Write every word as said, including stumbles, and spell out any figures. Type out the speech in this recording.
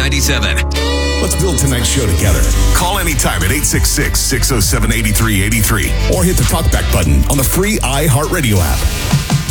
ninety-seven. Let's build tonight's show together. Call anytime at eight six six, six oh seven, eight three eight three or hit the talkback button on the free iHeartRadio app.